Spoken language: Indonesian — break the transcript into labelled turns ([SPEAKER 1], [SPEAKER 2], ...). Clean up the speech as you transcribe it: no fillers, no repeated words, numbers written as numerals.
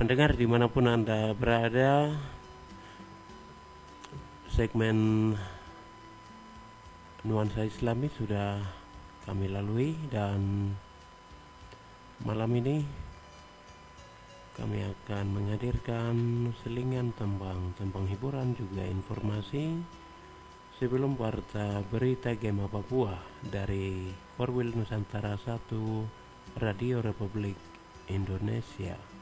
[SPEAKER 1] Pendengar dimanapun Anda berada, segmen nuansa Islami sudah kami lalui, dan malam ini kami akan menghadirkan selingan tentang hiburan juga informasi sebelum warta berita Gema Papua dari Korwil Nusantara 1 Radio Republik Indonesia.